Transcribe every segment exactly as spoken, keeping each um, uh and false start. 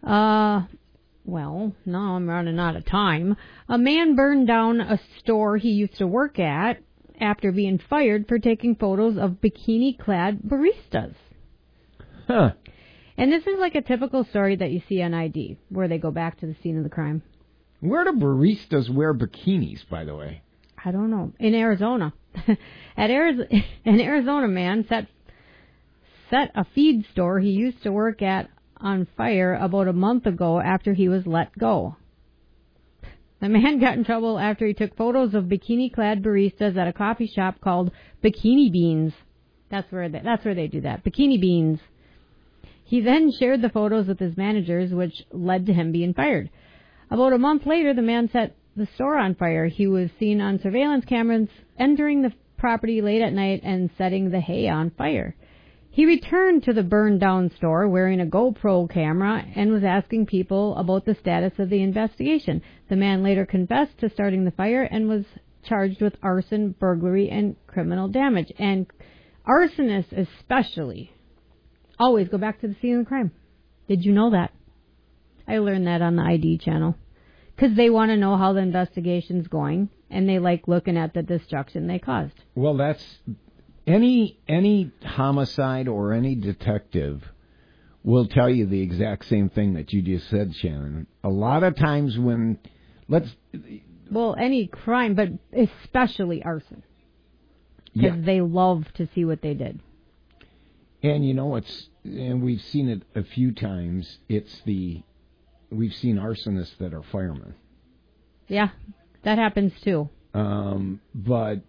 Uh, well, now I'm running out of time. A man burned down a store he used to work at after being fired for taking photos of bikini-clad baristas. Huh. And this is like a typical story that you see on I D, where they go back to the scene of the crime. Where do baristas wear bikinis, by the way? I don't know. In Arizona. At Arizona, an Arizona man set, set a feed store he used to work at on fire about a month ago after he was let go. The man got in trouble after he took photos of bikini-clad baristas at a coffee shop called Bikini Beans. That's where they, that's where they do that. Bikini Beans. He then shared the photos with his managers, which led to him being fired. About a month later, the man set the store on fire. He was seen on surveillance cameras entering the property late at night and setting the hay on fire. He returned to the burned-down store wearing a GoPro camera and was asking people about the status of the investigation. The man later confessed to starting the fire and was charged with arson, burglary, and criminal damage. And arsonists especially always go back to the scene of the crime. Did you know that? I learned that on the I D channel. Because they want to know how the investigation's going, and they like looking at the destruction they caused. Well, that's... Any any homicide or any detective will tell you the exact same thing that you just said, Shannon. A lot of times when... let's Well, any crime, but especially arson. Because yeah. they love to see what they did. And you know, it's... and we've seen it a few times. It's the... we've seen arsonists that are firemen. Yeah, that happens too. Um, but...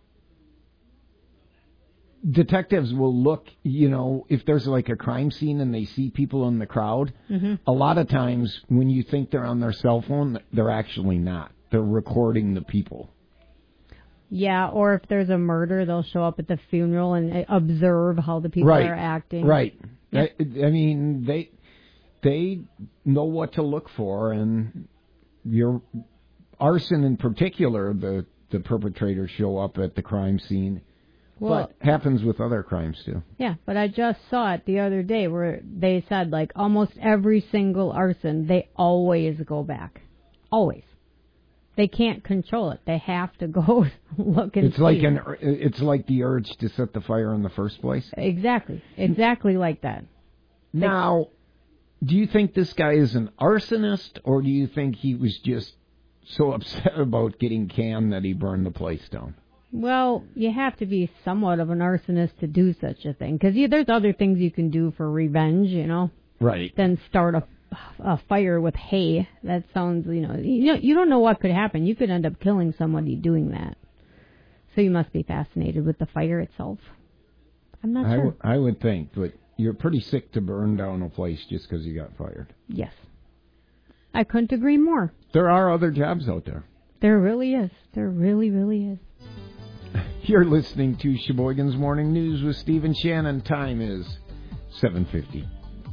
detectives will look, you know, if there's like a crime scene and they see people in the crowd, mm-hmm. a lot of times when you think they're on their cell phone, they're actually not. They're recording the people. Yeah, or if there's a murder, they'll show up at the funeral and observe how the people right. are acting. Right. Yep. I, I mean, they they know what to look for, and your arson in particular, the, the perpetrators show up at the crime scene. Well, but happens with other crimes, too. Yeah, but I just saw it the other day where they said, like, almost every single arson, they always go back. Always. They can't control it. They have to go look and it's see. Like an, it's like the urge to set the fire in the first place? Exactly. Exactly like that. Now, do you think this guy is an arsonist, or do you think he was just so upset about getting canned that he burned the place down? Well, you have to be somewhat of an arsonist to do such a thing. Because there's other things you can do for revenge, you know. Right. Than start a, a fire with hay. That sounds, you know, you know, you don't know what could happen. You could end up killing somebody doing that. So you must be fascinated with the fire itself. I'm not I sure. W- I would think, but you're pretty sick to burn down a place just because you got fired. Yes. I couldn't agree more. There are other jobs out there. There really is. There really, really is. You're listening to Sheboygan's Morning News with Steve and Shannon. Time is seven fifty.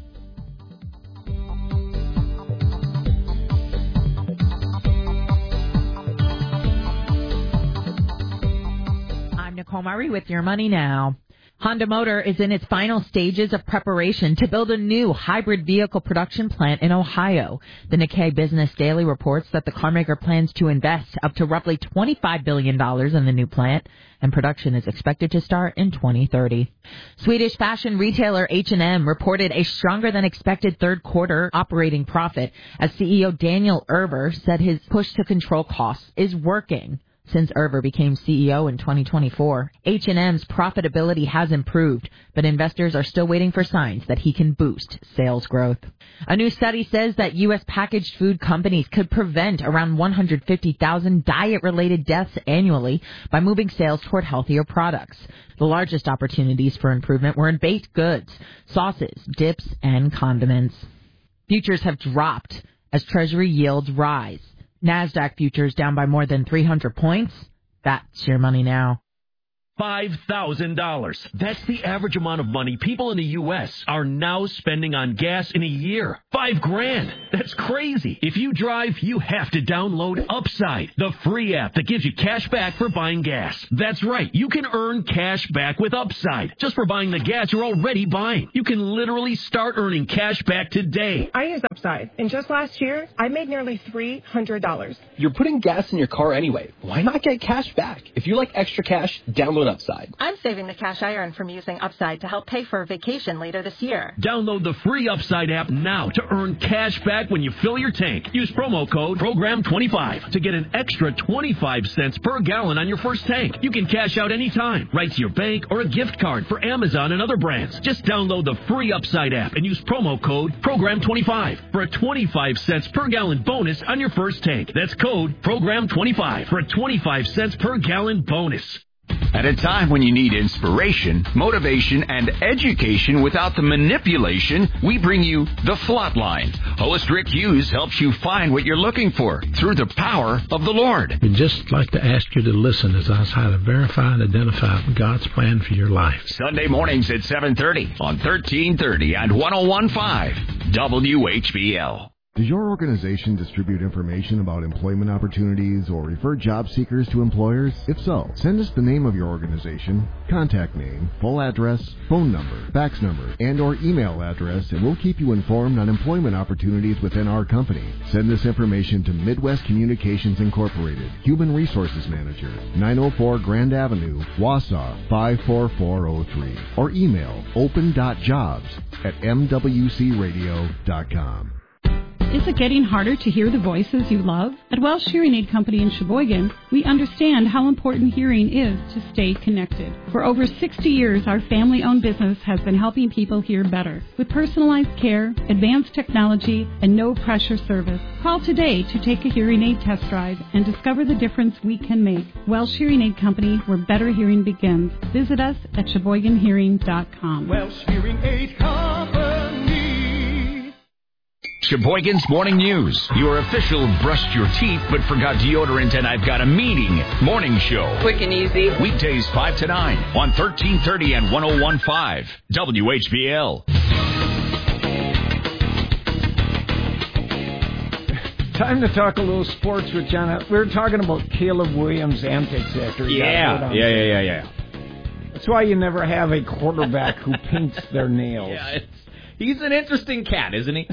I'm Nicole Murray with Your Money Now. Honda Motor is in its final stages of preparation to build a new hybrid vehicle production plant in Ohio. The Nikkei Business Daily reports that the carmaker plans to invest up to roughly twenty-five billion dollars in the new plant, and production is expected to start in twenty thirty. Swedish fashion retailer H and M reported a stronger than expected third quarter operating profit as C E O Daniel Erver said his push to control costs is working. Since Erver became C E O in twenty twenty-four, H and M's profitability has improved, but investors are still waiting for signs that he can boost sales growth. A new study says that U S packaged food companies could prevent around one hundred fifty thousand diet-related deaths annually by moving sales toward healthier products. The largest opportunities for improvement were in baked goods, sauces, dips, and condiments. Futures have dropped as Treasury yields rise. NASDAQ futures down by more than three hundred points. That's Your Money Now. five thousand dollars. That's the average amount of money people in the U S are now spending on gas in a year. Five grand. That's crazy. If you drive, you have to download Upside, the free app that gives you cash back for buying gas. That's right. You can earn cash back with Upside just for buying the gas you're already buying. You can literally start earning cash back today. I use Upside, and just last year, I made nearly three hundred dollars. You're putting gas in your car anyway. Why not get cash back? If you like extra cash, download Upside. I'm saving the cash I earn from using Upside to help pay for a vacation later this year. Download the free Upside app now to earn cash back when you fill your tank. Use promo code program twenty-five to get an extra twenty-five cents per gallon on your first tank. You can cash out anytime, right to your bank or a gift card for Amazon and other brands. Just download the free Upside app and use promo code program twenty-five for a twenty-five cents per gallon bonus on your first tank. That's code program twenty-five for a twenty-five cents per gallon bonus. At a time when you need inspiration, motivation, and education without the manipulation, we bring you The Flatline. Host Rick Hughes helps you find what you're looking for through the power of the Lord. We'd just like to ask you to listen as I try to verify and identify God's plan for your life. Sunday mornings at seven thirty on thirteen thirty and one oh one point five W H B L. Does your organization distribute information about employment opportunities or refer job seekers to employers? If so, send us the name of your organization, contact name, full address, phone number, fax number, and or email address, and we'll keep you informed on employment opportunities within our company. Send this information to Midwest Communications Incorporated, Human Resources Manager, nine oh four Grand Avenue, Wausau, five four four oh three, or email open dot jobs at m w c radio dot com. Is it getting harder to hear the voices you love? At Welsh Hearing Aid Company in Sheboygan, we understand how important hearing is to stay connected. For over sixty years, our family-owned business has been helping people hear better. With personalized care, advanced technology, and no-pressure service. Call today to take a hearing aid test drive and discover the difference we can make. Welsh Hearing Aid Company, where better hearing begins. Visit us at sheboygan hearing dot com. Welsh Hearing Aid Company. Sheboygan's Morning News, your official brushed your teeth but forgot deodorant and I've got a meeting morning show. Quick and easy. Weekdays five to nine on thirteen thirty and one oh one point five W H B L. Time to talk a little sports with John. We were talking about Caleb Williams' antics after he yeah. got Yeah, yeah, yeah, yeah, yeah. That's why you never have a quarterback who paints their nails. Yeah, it's, he's an interesting cat, isn't he?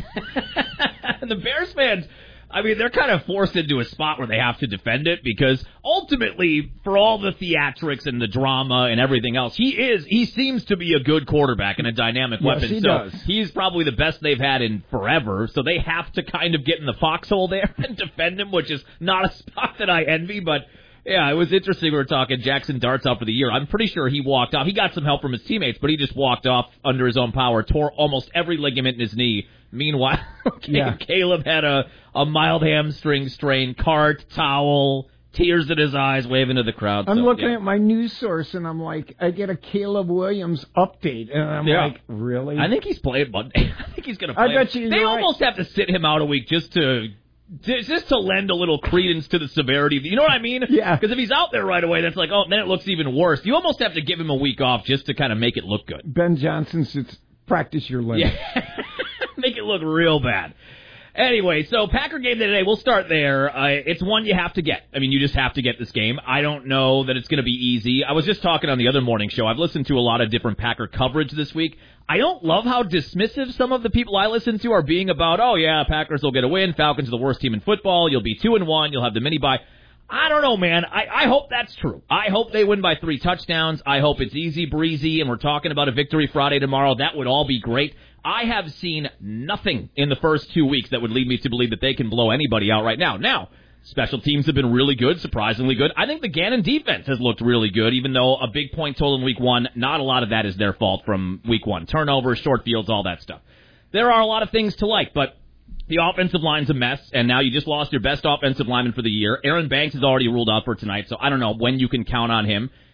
And the Bears fans, I mean, they're kind of forced into a spot where they have to defend it because ultimately, for all the theatrics and the drama and everything else, he is, he seems to be a good quarterback and a dynamic yes, weapon. He so does. He's probably the best they've had in forever. So they have to kind of get in the foxhole there and defend him, which is not a spot that I envy, but yeah, it was interesting. We were talking Jackson Dart's out for the year. I'm pretty sure he walked off. He got some help from his teammates, but he just walked off under his own power, tore almost every ligament in his knee. Meanwhile, yeah. Caleb had a, a mild hamstring strain, cart, towel, tears in his eyes, waving to the crowd. I'm so, looking yeah. at my news source, and I'm like, I get a Caleb Williams update, and I'm yeah. like, really? I think he's playing Monday. I think he's going to play. I bet you They you're almost right. have to sit him out a week just to... Just to lend a little credence to the severity. You know what I mean? Yeah. Because if he's out there right away, that's like, oh, then it looks even worse. You almost have to give him a week off just to kind of make it look good. Ben Johnson says, practice your limit. Yeah. Make it look real bad. Anyway, so Packer game today, we'll start there. Uh, it's one you have to get. I mean, you just have to get this game. I don't know that it's going to be easy. I was just talking on the other morning show. I've listened to a lot of different Packer coverage this week. I don't love how dismissive some of the people I listen to are being about, oh, yeah, Packers will get a win. Falcons are the worst team in football. You'll be two and one. You'll have the mini-bye. I don't know, man. I, I hope that's true. I hope they win by three touchdowns. I hope it's easy breezy, and we're talking about a victory Friday tomorrow. That would all be great. I have seen nothing in the first two weeks that would lead me to believe that they can blow anybody out right now. Now, special teams have been really good, surprisingly good. I think the Gannon defense has looked really good, even though a big point total in week one, not a lot of that is their fault from week one. Turnovers, short fields, all that stuff. There are a lot of things to like, but the offensive line's a mess, and now you just lost your best offensive lineman for the year. Aaron Banks is already ruled out for tonight, so I don't know when you can count on him.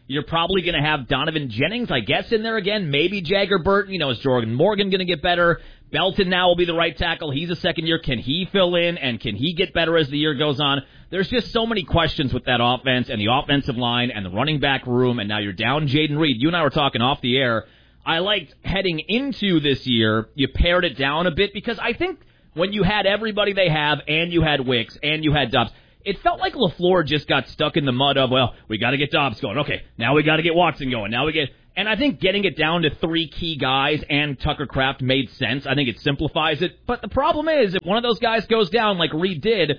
You're probably going to have Donovan Jennings, I guess, in there again. Maybe Jagger Burton. You know, is Jordan Morgan going to get better? Belton now will be the right tackle. He's a second year. Can he fill in, and can he get better as the year goes on? There's just so many questions with that offense and the offensive line and the running back room, and now you're down Jaden Reed. You and I were talking off the air. I liked heading into this year, you pared it down a bit, because I think when you had everybody they have, and you had Wicks, and you had Dobbs, it felt like LaFleur just got stuck in the mud of, well, we got to get Dobbs going. Okay, now we got to get Watson going. Now we get... And I think getting it down to three key guys and Tucker Kraft made sense. I think it simplifies it. But the problem is, if one of those guys goes down like Reed did,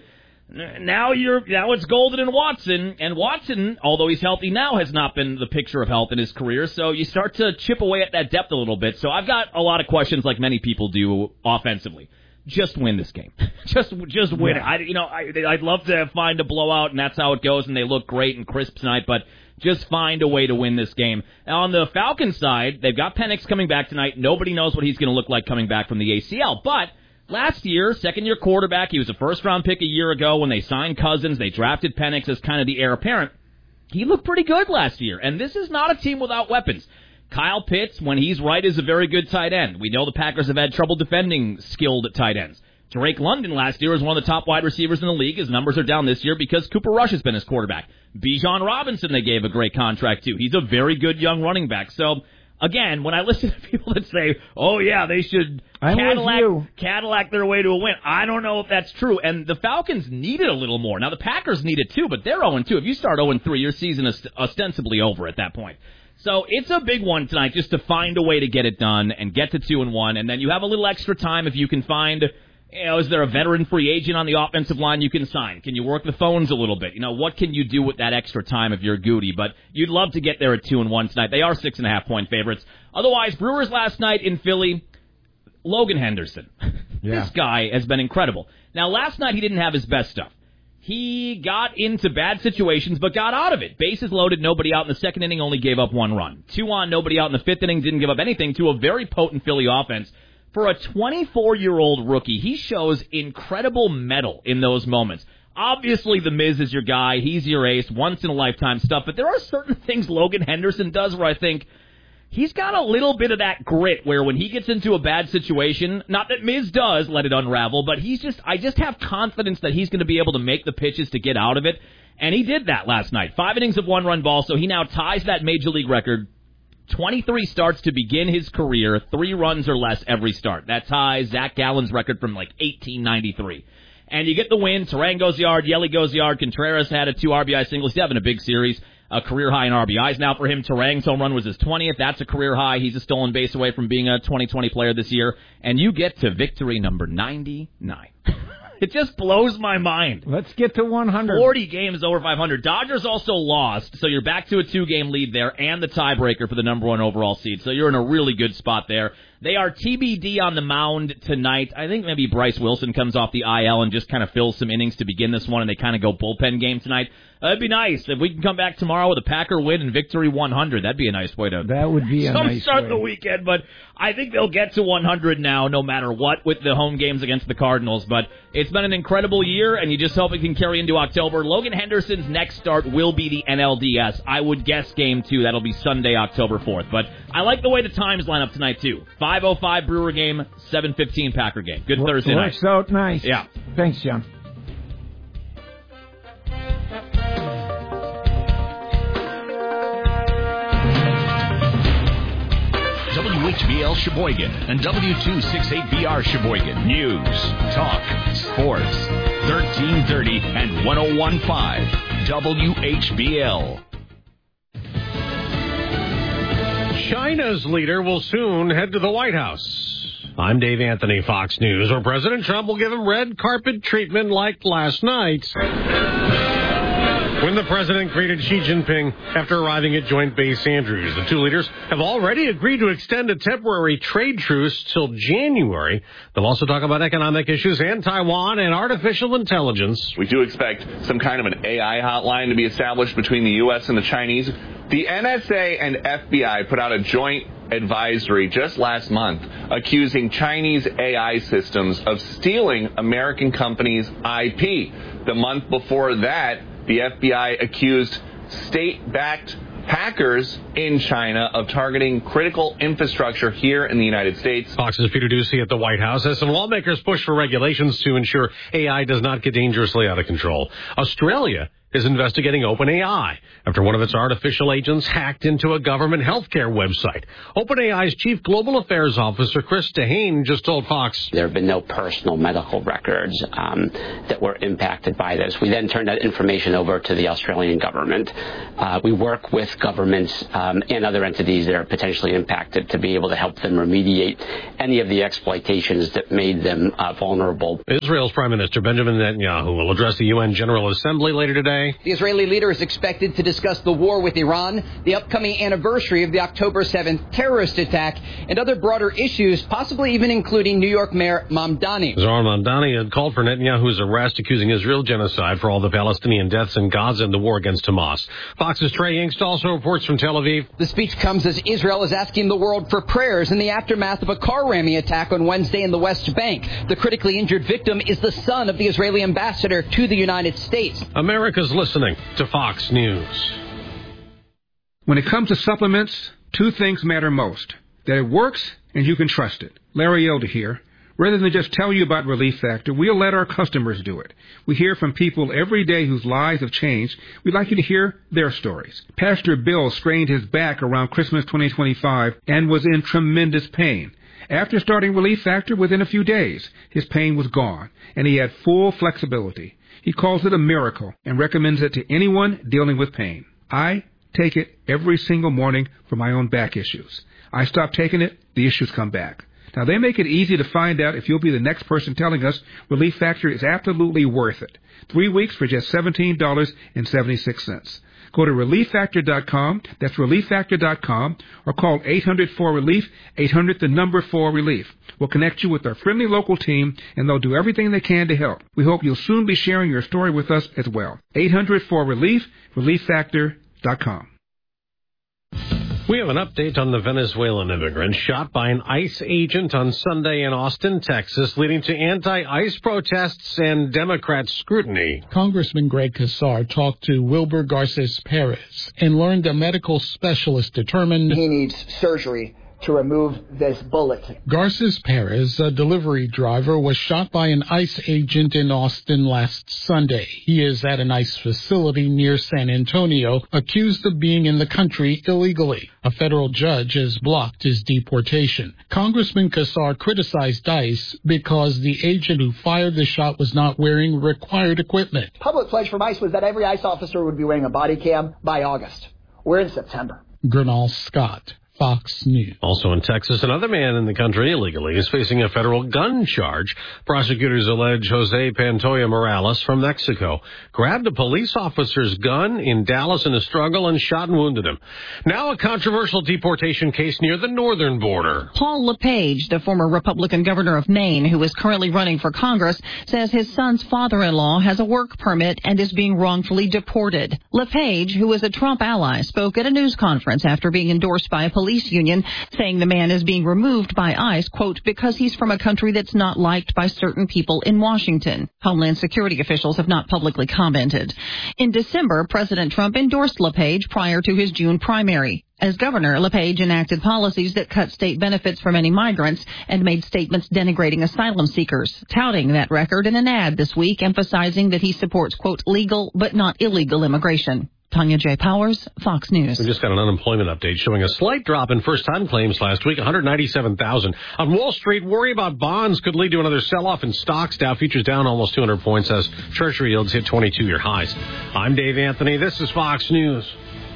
now you're now it's Golden and Watson. And Watson, although he's healthy now, has not been the picture of health in his career. So you start to chip away at that depth a little bit. So I've got a lot of questions, like many people do, offensively. Just win this game. just just win yeah. it. I, you know, I, I'd love to find a blowout, and that's how it goes, and they look great and crisp tonight, but just find a way to win this game. Now, on the Falcons side, they've got Penix coming back tonight. Nobody knows what he's going to look like coming back from the A C L, but last year, second-year quarterback, he was a first-round pick a year ago when they signed Cousins. They drafted Penix as kind of the heir apparent. He looked pretty good last year, and this is not a team without weapons. Kyle Pitts, when he's right, is a very good tight end. We know the Packers have had trouble defending skilled tight ends. Drake London last year was one of the top wide receivers in the league. His numbers are down this year because Cooper Rush has been his quarterback. Bijan Robinson they gave a great contract to. He's a very good young running back. So, again, when I listen to people that say, oh, yeah, they should Cadillac, Cadillac their way to a win, I don't know if that's true. And the Falcons need it a little more. Now, the Packers need it too, but they're oh and two. If you start oh and three, your season is ostensibly over at that point. So it's a big one tonight just to find a way to get it done and get to two and one, and then you have a little extra time if you can find, you know, is there a veteran free agent on the offensive line you can sign? Can you work the phones a little bit? You know, what can you do with that extra time if you're Goody? But you'd love to get there at two and one tonight. They are six and a half point favorites. Otherwise, Brewers last night in Philly, Logan Henderson. Yeah. This guy has been incredible. Now, last night he didn't have his best stuff. He got into bad situations, but got out of it. Bases loaded, nobody out in the second inning, only gave up one run. Two on, nobody out in the fifth inning, didn't give up anything to a very potent Philly offense. For a twenty-four-year-old rookie, he shows incredible mettle in those moments. Obviously, The Miz is your guy. He's your ace, once-in-a-lifetime stuff. But there are certain things Logan Henderson does where I think he's got a little bit of that grit where when he gets into a bad situation, not that Miz does let it unravel, but he's just, I just have confidence that he's going to be able to make the pitches to get out of it. And he did that last night. Five innings of one-run ball, so he now ties that major league record. twenty-three starts to begin his career, three runs or less every start. That ties Zach Gallen's record from like eighteen ninety-three. And you get the win. Terang goes yard, Yelly goes yard. Contreras had a two R B I single. He's having a big series. A career high in R B Is now for him. Terang's home run was his twentieth. That's a career high. He's a stolen base away from being a twenty twenty player this year. And you get to victory number ninety-nine. It just blows my mind. Let's get to one hundred. forty games over five hundred. Dodgers also lost, so you're back to a two-game lead there and the tiebreaker for the number one overall seed. So you're in a really good spot there. They are T B D on the mound tonight. I think maybe Bryce Wilson comes off the I L and just kind of fills some innings to begin this one, and they kind of go bullpen game tonight. That'd be nice. If we can come back tomorrow with a Packer win and victory one hundred, that'd be a nice way to that would be a nice start way. the weekend. But I think they'll get to one hundred now, no matter what, with the home games against the Cardinals. But it's been an incredible year, and you just hope it can carry into October. Logan Henderson's next start will be the N L D S. I would guess game two. That'll be Sunday, October fourth. But I like the way the times line up tonight, too. five oh five Brewer game, seven fifteen Packer game. Good Thursday night. Works out nice. Yeah. Thanks, John. W H B L Sheboygan and W two sixty-eight B R Sheboygan. News, talk, sports. thirteen thirty and one oh one point five W H B L. China's leader will soon head to the White House. I'm Dave Anthony, Fox News, where President Trump will give him red carpet treatment like last night, when the president greeted Xi Jinping after arriving at Joint Base Andrews. The two leaders have already agreed to extend a temporary trade truce till January. They'll also talk about economic issues and Taiwan and artificial intelligence. We do expect some kind of an A I hotline to be established between the U S and the Chinese. The N S A and F B I put out a joint advisory just last month accusing Chinese A I systems of stealing American companies' I P. The month before that, the F B I accused state-backed hackers in China of targeting critical infrastructure here in the United States. Fox's Peter Doocy at the White House as some lawmakers push for regulations to ensure A I does not get dangerously out of control. Australia is investigating OpenAI after one of its artificial agents hacked into a government healthcare website. OpenAI's Chief Global Affairs Officer Chris Dehane just told Fox, there have been no personal medical records um, that were impacted by this. We then turned that information over to the Australian government. Uh, we work with governments um, and other entities that are potentially impacted to be able to help them remediate any of the exploitations that made them uh, vulnerable. Israel's Prime Minister Benjamin Netanyahu will address the U N General Assembly later today. The Israeli leader is expected to discuss the war with Iran, the upcoming anniversary of the October seventh terrorist attack, and other broader issues, possibly even including New York Mayor Mamdani. Zohar Mamdani had called for Netanyahu's arrest, accusing Israel genocide for all the Palestinian deaths in Gaza and the war against Hamas. Fox's Trey Yingst also reports from Tel Aviv. The speech comes as Israel is asking the world for prayers in the aftermath of a car ramming attack on Wednesday in the West Bank. The critically injured victim is the son of the Israeli ambassador to the United States. America's listening to Fox News. When it comes to supplements, two things matter most: that it works and you can trust it. Larry Elder here. Rather than just tell you about Relief Factor, we'll let our customers do it. We hear from people every day whose lives have changed. We'd like you to hear their stories. Pastor Bill strained his back around Christmas twenty twenty-five and was in tremendous pain. After starting Relief Factor, within a few days, his pain was gone, and he had full flexibility. He calls it a miracle and recommends it to anyone dealing with pain. I take it every single morning for my own back issues. I stop taking it, the issues come back. Now, they make it easy to find out if you'll be the next person telling us Relief Factor is absolutely worth it. Three weeks for just seventeen dollars and seventy-six cents. Go to relief factor dot com, that's relief factor dot com, or call eight hundred four relief, eight hundred the number four relief. We'll connect you with our friendly local team, and they'll do everything they can to help. We hope you'll soon be sharing your story with us as well. eight hundred four relief, relief factor dot com. We have an update on the Venezuelan immigrant shot by an ICE agent on Sunday in Austin, Texas, leading to anti-ICE protests and Democrat scrutiny. Congressman Greg Casar talked to Wilbur Garces Perez and learned a medical specialist determined he needs surgery to remove this bullet. Garces Perez, a delivery driver, was shot by an ICE agent in Austin last Sunday. He is at an ICE facility near San Antonio, accused of being in the country illegally. A federal judge has blocked his deportation. Congressman Casar criticized ICE because the agent who fired the shot was not wearing required equipment. Public pledge from ICE was that every ICE officer would be wearing a body cam by August. We're in September. Gernal Scott, Fox News. Also in Texas, another man in the country illegally is facing a federal gun charge. Prosecutors allege Jose Pantoja Morales from Mexico grabbed a police officer's gun in Dallas in a struggle and shot and wounded him. Now a controversial deportation case near the northern border. Paul LePage, the former Republican governor of Maine, who is currently running for Congress, says his son's father-in-law has a work permit and is being wrongfully deported. LePage, who is a Trump ally, spoke at a news conference after being endorsed by a police police union, saying the man is being removed by ICE, quote, because he's from a country that's not liked by certain people in Washington. Homeland Security officials have not publicly commented. In December, President Trump endorsed LePage prior to his June primary. As governor, LePage enacted policies that cut state benefits for many migrants and made statements denigrating asylum seekers, touting that record in an ad this week, emphasizing that he supports, quote, legal but not illegal immigration. Tanya J. Powers, Fox News. We just got an unemployment update showing a slight drop in first-time claims last week, one hundred ninety-seven thousand. On Wall Street, worry about bonds could lead to another sell-off in stocks. Dow futures down almost two hundred points as Treasury yields hit twenty-two-year highs. I'm Dave Anthony. This is Fox News.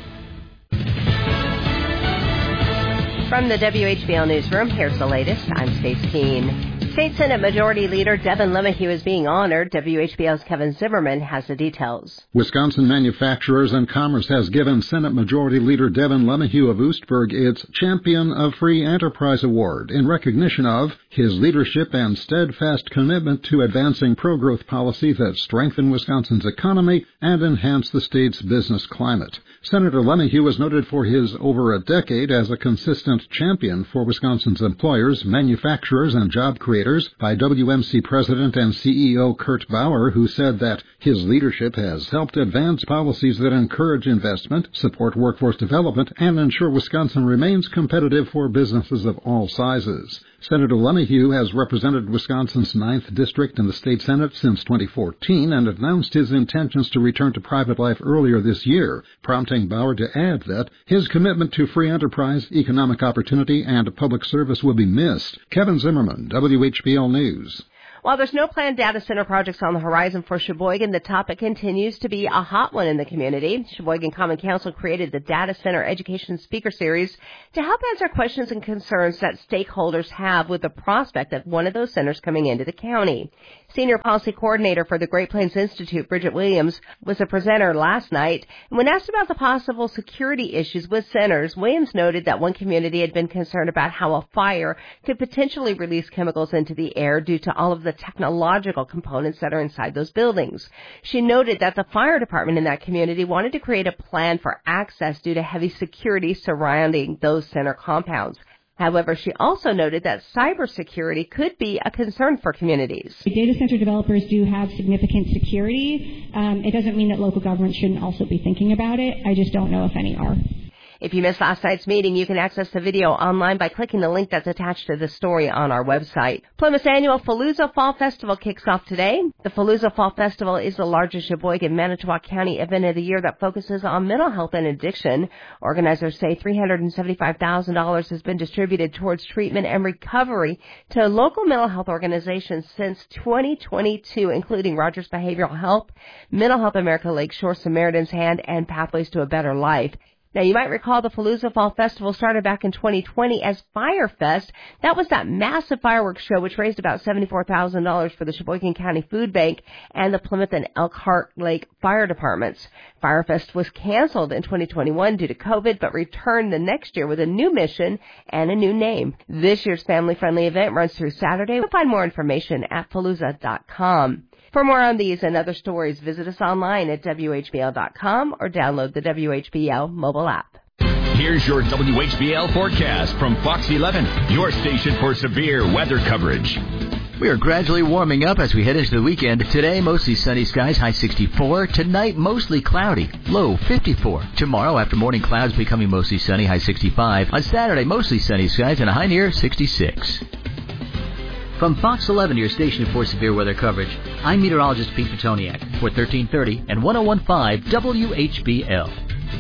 From the W H B L Newsroom, here's the latest. I'm Stace Keene. State Senate Majority Leader Devin LeMahieu is being honored. W H B L's Kevin Zimmerman has the details. Wisconsin Manufacturers and Commerce has given Senate Majority Leader Devin LeMahieu of Oostburg its Champion of Free Enterprise Award in recognition of his leadership and steadfast commitment to advancing pro-growth policies that strengthen Wisconsin's economy and enhance the state's business climate. Senator LeMahieu was noted for his over a decade as a consistent champion for Wisconsin's employers, manufacturers, and job creators legislators by W M C President and C E O Kurt Bauer, who said that his leadership has helped advance policies that encourage investment, support workforce development, and ensure Wisconsin remains competitive for businesses of all sizes. Senator LeMahieu has represented Wisconsin's ninth District in the state Senate since twenty fourteen and announced his intentions to return to private life earlier this year, prompting Bauer to add that his commitment to free enterprise, economic opportunity, and public service will be missed. Kevin Zimmerman, W H B L News. While there's no planned data center projects on the horizon for Sheboygan, the topic continues to be a hot one in the community. Sheboygan Common Council created the Data Center Education Speaker Series to help answer questions and concerns that stakeholders have with the prospect of one of those centers coming into the county. Senior Policy Coordinator for the Great Plains Institute, Bridget Williams, was a presenter last night. And when asked about the possible security issues with centers, Williams noted that one community had been concerned about how a fire could potentially release chemicals into the air due to all of the technological components that are inside those buildings. She noted that the fire department in that community wanted to create a plan for access due to heavy security surrounding those center compounds. However, she also noted that cybersecurity could be a concern for communities. Data center developers do have significant security. Um, it doesn't mean that local governments shouldn't also be thinking about it. I just don't know if any are. If you missed last night's meeting, you can access the video online by clicking the link that's attached to the story on our website. Plymouth's annual Fallujah Fall Festival kicks off today. The Fallujah Fall Festival is the largest Sheboygan, Manitowoc County event of the year that focuses on mental health and addiction. Organizers say three hundred seventy-five thousand dollars has been distributed towards treatment and recovery to local mental health organizations since twenty twenty-two, including Rogers Behavioral Health, Mental Health America Lakeshore, Samaritan's Hand, and Pathways to a Better Life. Now, you might recall the Fallujah Fall Festival started back in twenty twenty as Firefest. That was that massive fireworks show which raised about seventy-four thousand dollars for the Sheboygan County Food Bank and the Plymouth and Elkhart Lake Fire Departments. Firefest was canceled in twenty twenty-one due to COVID, but returned the next year with a new mission and a new name. This year's family-friendly event runs through Saturday. You'll find more information at fallujah dot com. For more on these and other stories, visit us online at W H B L dot com or download the W H B L mobile app. Here's your W H B L forecast from Fox eleven, your station for severe weather coverage. We are gradually warming up as we head into the weekend. Today, mostly sunny skies, high sixty-four. Tonight, mostly cloudy, low fifty-four. Tomorrow, after morning clouds becoming mostly sunny, high sixty-five. On Saturday, mostly sunny skies and a high near sixty-six. From Fox eleven, your station for severe weather coverage, I'm meteorologist Pete Petoniak for thirteen thirty and one oh one point five W H B L.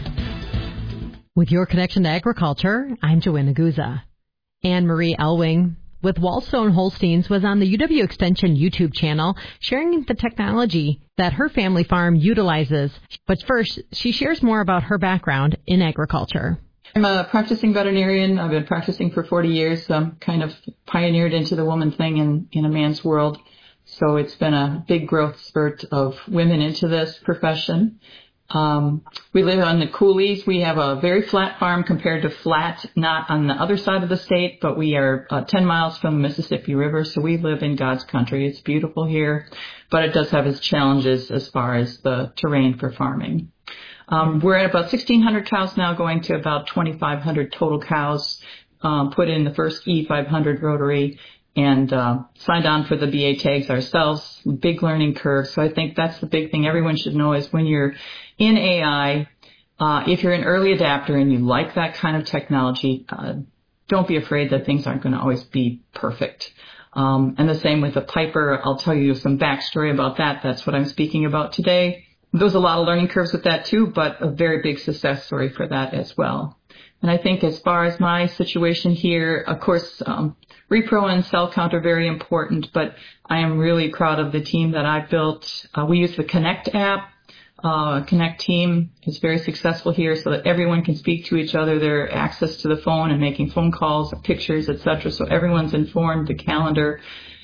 With your connection to agriculture, I'm Joanna Guza. Anne-Marie Elwing with Wallstone Holsteins was on the U W Extension YouTube channel sharing the technology that her family farm utilizes. But first, she shares more about her background in agriculture. I'm a practicing veterinarian. I've been practicing for forty years. So I'm kind of pioneered into the woman thing in, in a man's world. So it's been a big growth spurt of women into this profession. Um, we live on the coulees. We have a very flat farm compared to flat, not on the other side of the state, but we are uh, ten miles from the Mississippi River. So we live in God's country. It's beautiful here, but it does have its challenges as far as the terrain for farming. Um, we're at about sixteen hundred cows now, going to about twenty-five hundred total cows, um, put in the first E five hundred rotary, and uh, signed on for the B A tags ourselves. Big learning curve. So I think that's the big thing everyone should know is when you're in A I, uh, if you're an early adapter and you like that kind of technology, uh, don't be afraid that things aren't going to always be perfect. Um, and the same with the Piper. I'll tell you some backstory about that. That's what I'm speaking about today. There's a lot of learning curves with that too, but a very big success story for that as well. And I think as far as my situation here, of course, um, repro and cell count are very important, but I am really proud of the team that I've built. Uh, we use the Connect app. Uh, Connect team is very successful here so that everyone can speak to each other. Their access to the phone and making phone calls, pictures, et cetera. So everyone's informed, the calendar.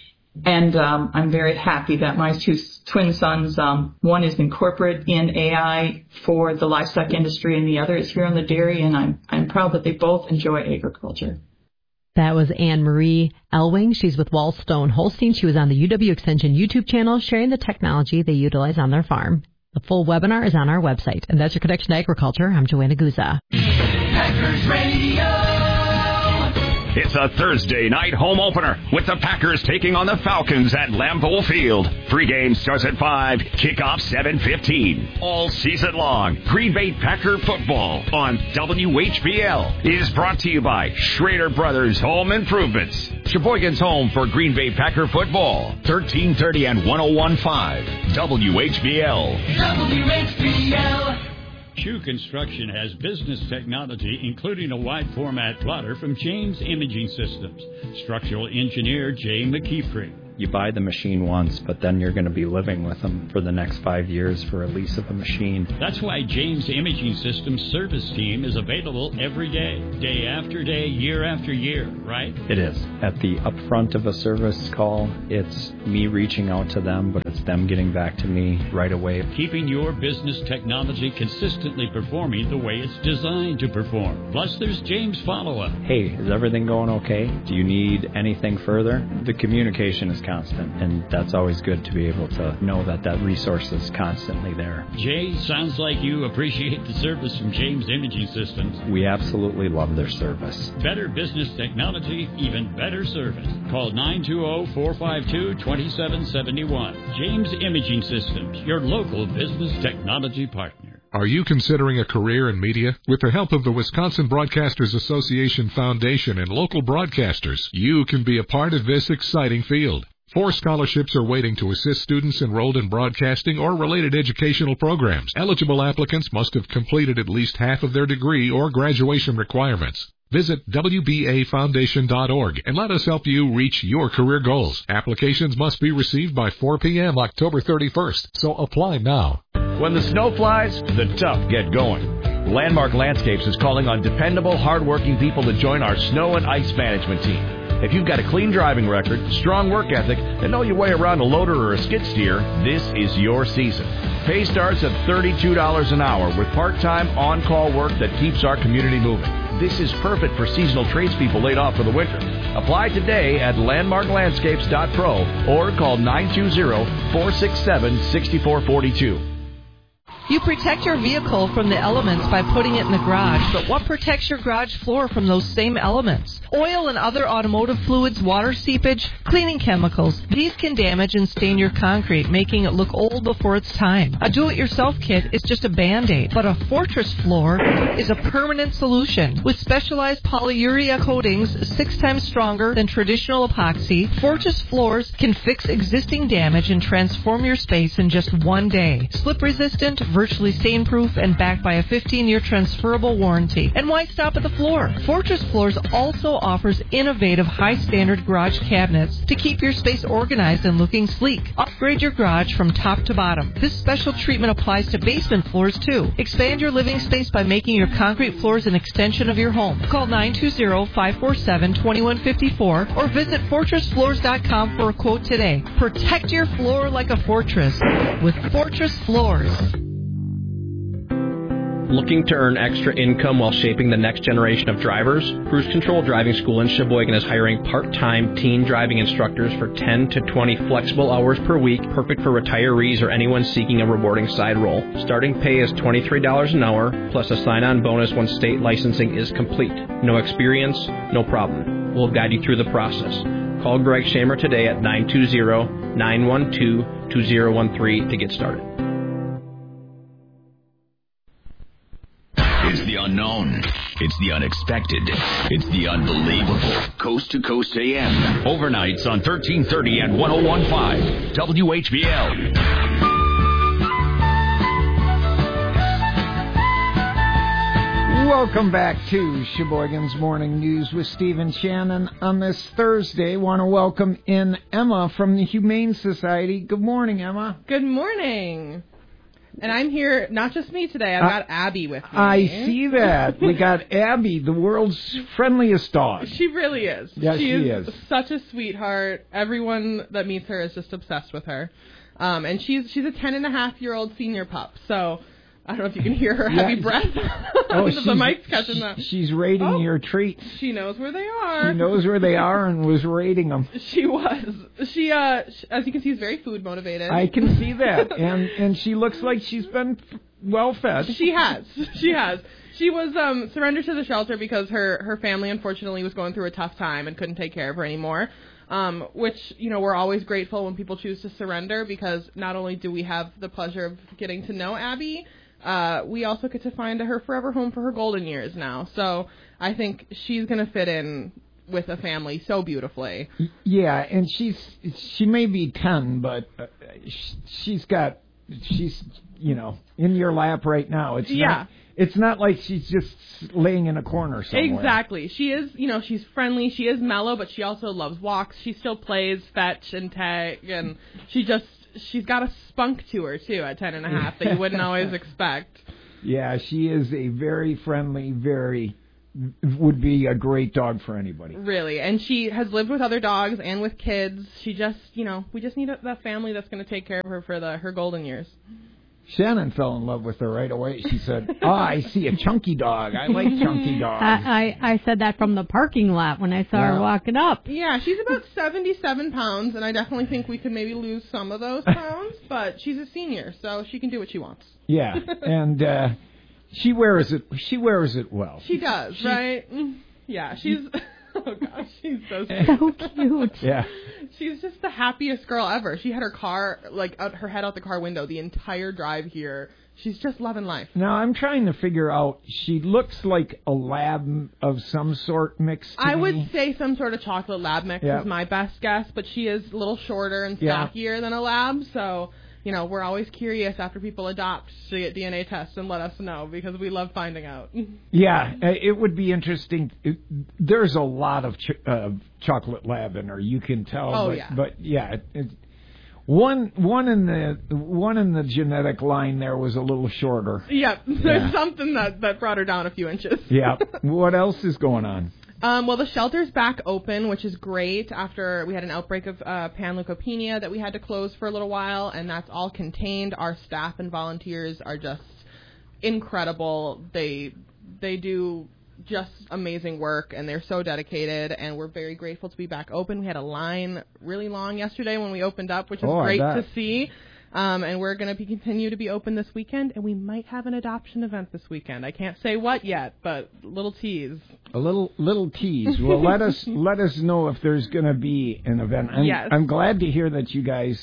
And um, I'm very happy that my two twin sons, um, one is in corporate in A I for the livestock industry, and the other is here on the dairy, and I'm I'm proud that they both enjoy agriculture. That was Anne-Marie Elwing. She's with Wallstone Holstein. She was on the U W Extension YouTube channel sharing the technology they utilize on their farm. The full webinar is on our website. And that's your connection to agriculture. I'm Joanna Guza. Packers Radio. It's a Thursday night home opener with the Packers taking on the Falcons at Lambeau Field. Pregame starts at five, kickoff seven fifteen. All season long, Green Bay Packer football on W H B L is brought to you by Schrader Brothers Home Improvements. Sheboygan's home for Green Bay Packer football. thirteen thirty and one oh one point five W H B L. W H B L. Shoe Construction has business technology, including a wide format plotter from James Imaging Systems. Structural engineer Jay McKeefrey. You buy the machine once, but then you're going to be living with them for the next five years for a lease of the machine. That's why James Imaging Systems service team is available every day, day after day, year after year, right? It is. At the upfront of a service call, it's me reaching out to them, but it's them getting back to me right away. Keeping your business technology consistently performing the way it's designed to perform. Plus, there's James follow-up. Hey, is everything going okay? Do you need anything further? The communication is constant, and that's always good to be able to know that that resource is constantly there. Jay, sounds like you appreciate the service from James Imaging Systems. We absolutely love their service. Better business technology, even better service. Call nine two zero, four five two, two seven seven one. James Imaging Systems, your local business technology partner. Are you considering a career in media? With the help of the Wisconsin Broadcasters Association Foundation and local broadcasters, you can be a part of this exciting field. Four scholarships are waiting to assist students enrolled in broadcasting or related educational programs. Eligible applicants must have completed at least half of their degree or graduation requirements. Visit W B A foundation dot org and let us help you reach your career goals. Applications must be received by four p.m. October thirty-first, so apply now. When the snow flies, the tough get going. Landmark Landscapes is calling on dependable, hardworking people to join our snow and ice management team. If you've got a clean driving record, strong work ethic, and know your way around a loader or a skid steer, this is your season. Pay starts at thirty-two dollars an hour with part-time on-call work that keeps our community moving. This is perfect for seasonal tradespeople laid off for the winter. Apply today at landmark landscapes dot pro or call nine two zero, four six seven, six four four two. You protect your vehicle from the elements by putting it in the garage, but what protects your garage floor from those same elements? Oil and other automotive fluids, water seepage, cleaning chemicals. These can damage and stain your concrete, making it look old before its time. A do-it-yourself kit is just a Band-Aid, but a Fortress floor is a permanent solution. With specialized polyurea coatings six times stronger than traditional epoxy, Fortress floors can fix existing damage and transform your space in just one day. Slip-resistant, virtually stain-proof, and backed by a fifteen-year transferable warranty. And why stop at the floor? Fortress Floors also offers innovative high-standard garage cabinets to keep your space organized and looking sleek. Upgrade your garage from top to bottom. This special treatment applies to basement floors, too. Expand your living space by making your concrete floors an extension of your home. Call nine two zero, five four seven, two one five four or visit fortress floors dot com for a quote today. Protect your floor like a fortress with Fortress Floors. Looking to earn extra income while shaping the next generation of drivers? Cruise Control Driving School in Sheboygan is hiring part-time teen driving instructors for ten to twenty flexible hours per week, perfect for retirees or anyone seeking a rewarding side role. Starting pay is twenty-three dollars an hour, plus a sign-on bonus when state licensing is complete. No experience? No problem. We'll guide you through the process. Call Greg Shamer today at nine two zero, nine one two, two zero one three to get started. It's the unknown. It's the unexpected. It's the unbelievable. Coast to Coast A M. Overnights on thirteen thirty and one oh one point five W H B L. Welcome back to Sheboygan's Morning News with Stephen Shannon. On this Thursday, want to welcome in Emma from the Humane Society. Good morning, Emma. Good morning. And I'm here, not just me today, I've got uh, Abby with me. I see that. We got Abby, the world's friendliest dog. She really is. Yes, she, she is, is. Such a sweetheart. Everyone that meets her is just obsessed with her. Um, and she's she's a ten and a half year old senior pup. So I don't know if you can hear her heavy yeah. breath. Oh, the mic's catching that. She's rating oh, your treats. She knows where they are. She knows where they are and was rating them. She was. She, uh, as you can see, is very food motivated. I can see that, and and she looks like she's been well fed. She has. She has. She was um, surrendered to the shelter because her, her family, unfortunately, was going through a tough time and couldn't take care of her anymore. Um, which, you know, we're always grateful when people choose to surrender, because not only do we have the pleasure of getting to know Abby, uh, we also get to find her forever home for her golden years now. So I think she's going to fit in with a family so beautifully. Yeah, and she's she may be ten, but uh, she's got she's you know in your lap right now. It's yeah. Not, it's not like she's just laying in a corner somewhere. Exactly. She is, you know, she's friendly. She is mellow, but she also loves walks. She still plays fetch and tag, and she just she's got a spunk to her too at ten and a half that you wouldn't always expect. Yeah, she is a very friendly, very. Would be a great dog for anybody. Really. And she has lived with other dogs and with kids. She just, you know, we just need a, that family that's going to take care of her for the her golden years. Shannon fell in love with her right away. She said, oh, I see a chunky dog. I like chunky dogs. I, I, I said that from the parking lot when I saw yeah. her walking up. Yeah, she's about seventy-seven pounds, and I definitely think we could maybe lose some of those pounds, but she's a senior, so she can do what she wants. Yeah, and... uh She wears it. She wears it well. She does, she, right? Yeah, she's. Oh gosh, she's so sweet. So cute. Yeah. She's just the happiest girl ever. She had her car, like, out, her head out the car window the entire drive here. She's just loving life. Now I'm trying to figure out. She looks like a lab of some sort mixed. To I me. would say some sort of chocolate lab mix yeah. is my best guess, but she is a little shorter and yeah. stockier than a lab, so. You know, we're always curious after people adopt to get D N A tests and let us know, because we love finding out. Yeah, it would be interesting. It, there's a lot of ch- uh, chocolate lab in her. You can tell. Oh but, yeah. But yeah, it, it, one one in the one in the genetic line there was a little shorter. Yep, there's yeah. something that that brought her down a few inches. Yeah. What else is going on? Um, well, the shelter's back open, which is great after we had an outbreak of uh, panleukopenia that we had to close for a little while, and that's all contained. Our staff and volunteers are just incredible. They they do just amazing work, and they're so dedicated, and we're very grateful to be back open. We had a line really long yesterday when we opened up, which is oh, great to see. Um, and we're going to be, continue to be open this weekend, and we might have an adoption event this weekend. I can't say what yet, but little tease. A little little tease. Well, let us let us know if there's going to be an event. I'm, yes. I'm glad to hear that you guys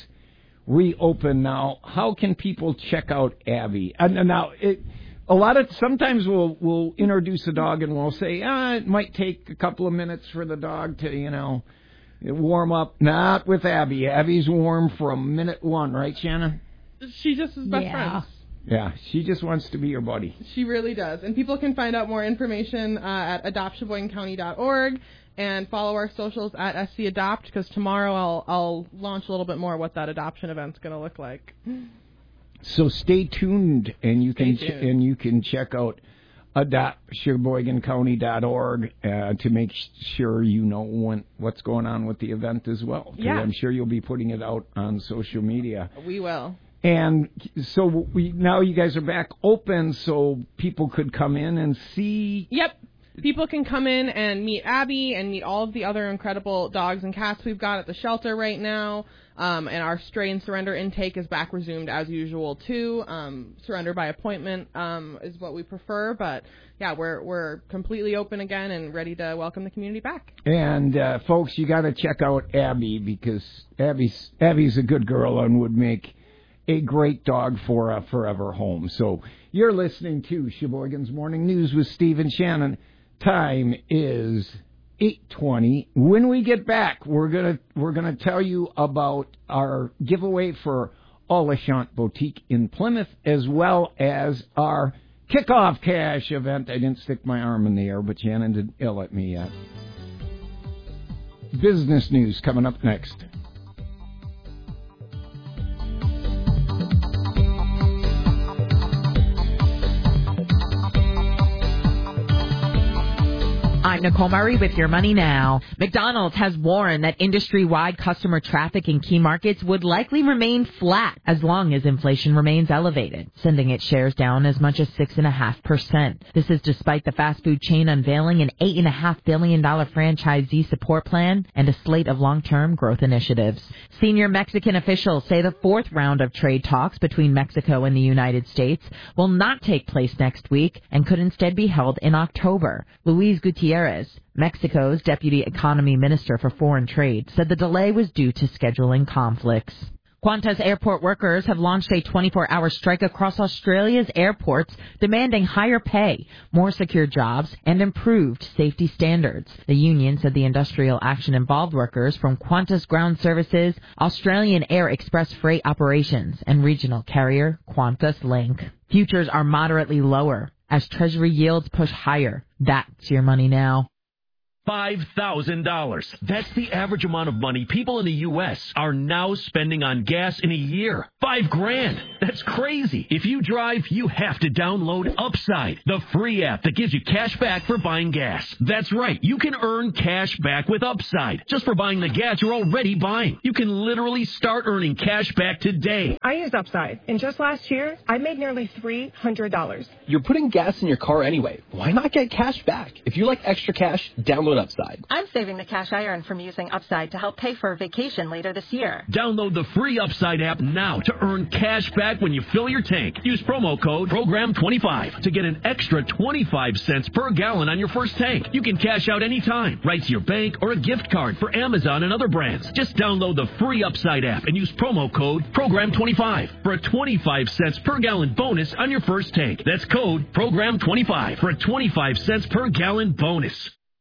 reopen now. How can people check out Abby? And now, it, a lot of sometimes we'll we'll introduce a dog and we'll say, ah, it might take a couple of minutes for the dog to, you know. Warm up. Not with Abby. Abby's warm from minute one, right, Shannon? She just is best yeah. friends. Yeah, she just wants to be your buddy. She really does. And people can find out more information uh, at adopt sheboygan county dot org and follow our socials at S C Adopt, because tomorrow I'll I'll launch a little bit more what that adoption event's going to look like. So stay tuned, and you can Stay ch- tuned. and you can check out adopt sheboygan county dot org uh, to make sure you know when, what's going on with the event as well. 'Cause Yeah. I'm sure you'll be putting it out on social media. We will. And so we now you guys are back open, so people could come in and see. Yep. People can come in and meet Abby and meet all of the other incredible dogs and cats we've got at the shelter right now. Um, and our stray and surrender intake is back resumed as usual too. Um, surrender by appointment um, is what we prefer, but yeah, we're we're completely open again and ready to welcome the community back. And uh, folks, you got to check out Abby, because Abby's Abby's a good girl and would make a great dog for a forever home. So you're listening to Sheboygan's Morning News with Steve and Shannon. Time is eight twenty. When we get back, we're gonna we're gonna tell you about our giveaway for Alashant Boutique in Plymouth, as well as our kickoff cash event. I didn't stick my arm in the air, but Shannon didn't yell at me yet. Business news coming up next. I'm Nicole Murray with Your Money Now. McDonald's has warned that industry-wide customer traffic in key markets would likely remain flat as long as inflation remains elevated, sending its shares down as much as six point five percent. This is despite the fast food chain unveiling an eight point five billion dollars franchisee support plan and a slate of long-term growth initiatives. Senior Mexican officials say the fourth round of trade talks between Mexico and the United States will not take place next week and could instead be held in October. Luis Gutierrez, Mexico's Deputy Economy Minister for Foreign Trade, said the delay was due to scheduling conflicts. Qantas airport workers have launched a twenty-four hour strike across Australia's airports, demanding higher pay, more secure jobs, and improved safety standards. The union said the industrial action involved workers from Qantas Ground Services, Australian Air Express Freight Operations, and regional carrier Qantas Link. Futures are moderately lower as Treasury yields push higher. That's Your Money Now. five thousand dollars. That's the average amount of money people in the U S are now spending on gas in a year. Five grand. That's crazy. If you drive, you have to download Upside, the free app that gives you cash back for buying gas. That's right. You can earn cash back with Upside just for buying the gas you're already buying. You can literally start earning cash back today. I used Upside, and just last year, I made nearly three hundred dollars. You're putting gas in your car anyway. Why not get cash back? If you like extra cash, download Upside. I'm saving the cash I earn from using Upside to help pay for a vacation later this year. Download the free Upside app now to earn cash back when you fill your tank. Use promo code program twenty-five to get an extra twenty-five cents per gallon on your first tank. You can cash out anytime, right to your bank or a gift card for Amazon and other brands. Just download the free Upside app and use promo code program twenty-five for a twenty-five cents per gallon bonus on your first tank. That's code program twenty-five for a twenty-five cents per gallon bonus.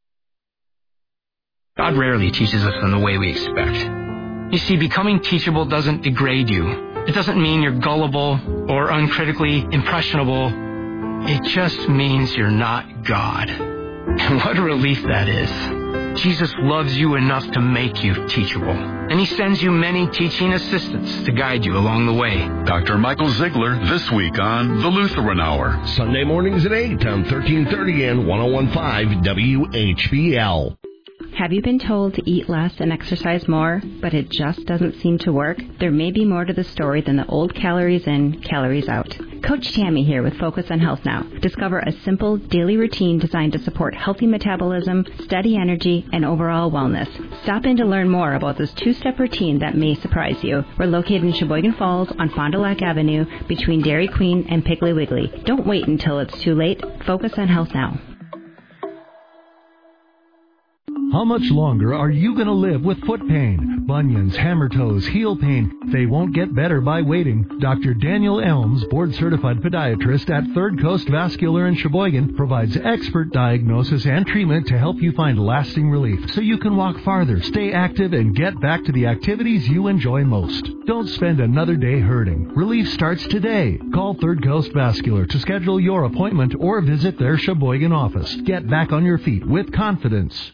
God rarely teaches us in the way we expect. You see, becoming teachable doesn't degrade you. It doesn't mean you're gullible or uncritically impressionable. It just means you're not God. And what a relief that is. Jesus loves you enough to make you teachable. And he sends you many teaching assistants to guide you along the way. Doctor Michael Ziegler this week on The Lutheran Hour. Sunday mornings at eight on thirteen thirty and ten fifteen W H B L. Have you been told to eat less and exercise more, but it just doesn't seem to work? There may be more to the story than the old calories in, calories out. Coach Tammy here with Focus on Health Now. Discover a simple daily routine designed to support healthy metabolism, steady energy, and overall wellness. Stop in to learn more about this two-step routine that may surprise you. We're located in Sheboygan Falls on Fond du Lac Avenue between Dairy Queen and Piggly Wiggly. Don't wait until it's too late. Focus on Health Now. How much longer are you going to live with foot pain, bunions, hammer toes, heel pain? They won't get better by waiting. Doctor Daniel Elms, board-certified podiatrist at Third Coast Vascular in Sheboygan, provides expert diagnosis and treatment to help you find lasting relief so you can walk farther, stay active, and get back to the activities you enjoy most. Don't spend another day hurting. Relief starts today. Call Third Coast Vascular to schedule your appointment or visit their Sheboygan office. Get back on your feet with confidence.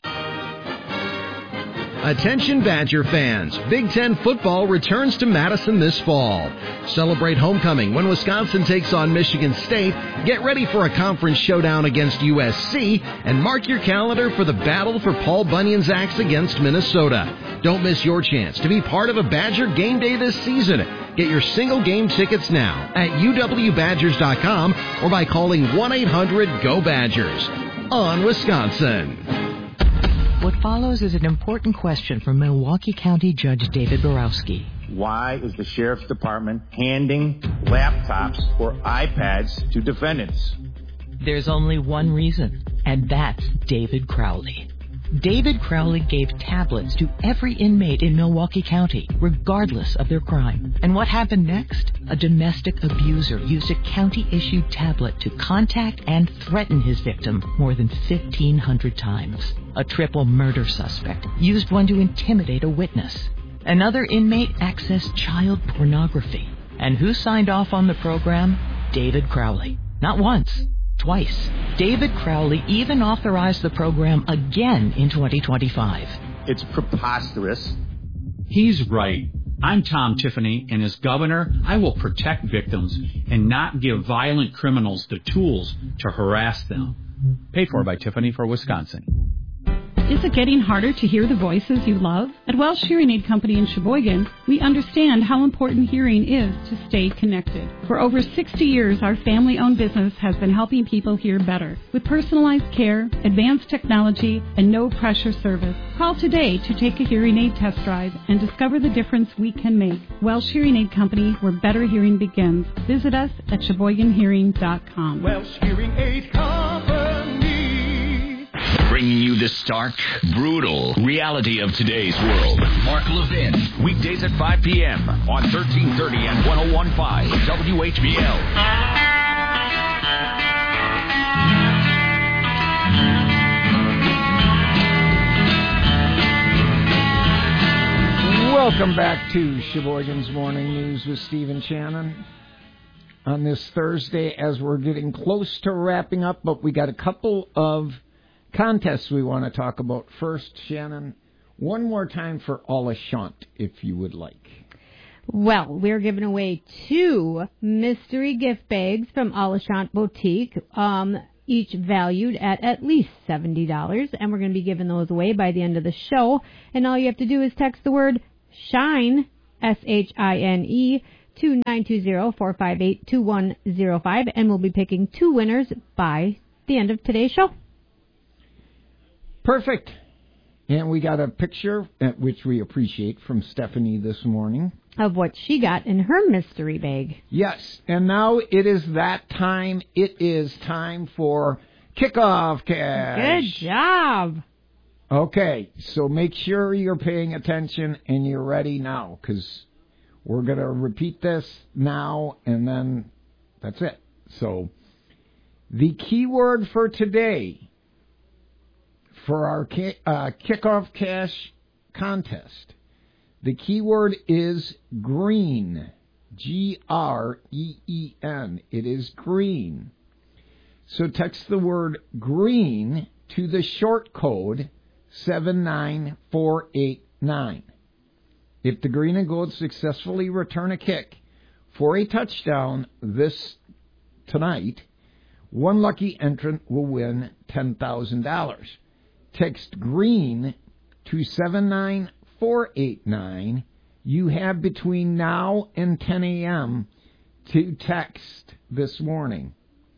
Attention Badger fans, Big Ten football returns to Madison this fall. Celebrate homecoming when Wisconsin takes on Michigan State, get ready for a conference showdown against U S C, and mark your calendar for the battle for Paul Bunyan's axe against Minnesota. Don't miss your chance to be part of a Badger game day this season. Get your single game tickets now at U W Badgers dot com or by calling one eight hundred G O Badgers. On Wisconsin. What follows is an important question from Milwaukee County Judge David Borowski. Why is the Sheriff's Department handing laptops or iPads to defendants? There's only one reason, and that's David Crowley. David Crowley gave tablets to every inmate in Milwaukee County, regardless of their crime. And what happened next? A domestic abuser used a county-issued tablet to contact and threaten his victim more than fifteen hundred times. A triple murder suspect used one to intimidate a witness. Another inmate accessed child pornography. And who signed off on the program? David Crowley. Not once. Twice. David Crowley even authorized the program again in twenty twenty-five. It's preposterous. He's right. I'm Tom Tiffany, and as governor, I will protect victims and not give violent criminals the tools to harass them. Paid for by Tiffany for Wisconsin. Is it getting harder to hear the voices you love? At Welsh Hearing Aid Company in Sheboygan, we understand how important hearing is to stay connected. For over sixty years, our family-owned business has been helping people hear better with personalized care, advanced technology, and no-pressure service. Call today to take a hearing aid test drive and discover the difference we can make. Welsh Hearing Aid Company, where better hearing begins. Visit us at sheboygan hearing dot com. Welsh Hearing Aid Company. Bringing you the stark, brutal reality of today's world. Mark Levin. Weekdays at five p.m. on thirteen thirty and one oh one point five W H B L. Welcome back to Sheboygan's Morning News with Stephen Shannon on this Thursday as we're getting close to wrapping up, but we got a couple of contests we want to talk about. First, Shannon, one more time for Alashant, if you would like. Well, we're giving away two mystery gift bags from Alashant Boutique, um, each valued at at least seventy dollars, and we're going to be giving those away by the end of the show. And all you have to do is text the word SHINE, S H I N E, to nine two zero, four five eight, two one zero five, and we'll be picking two winners by the end of today's show. Perfect. And we got a picture, which we appreciate, from Stephanie this morning. Of what she got in her mystery bag. Yes, and now it is that time. It is time for Kickoff Cash. Good job. Okay, so make sure you're paying attention and you're ready now, because we're going to repeat this now, and then that's it. So the keyword for today for our uh, Kickoff Cash contest, the keyword is green, G R E E N. It is green. So text the word green to the short code seven nine four eight nine. If the green and gold successfully return a kick for a touchdown this tonight, one lucky entrant will win ten thousand dollars. Text green to seven nine four eight nine. You have between now and ten a.m. to text this morning.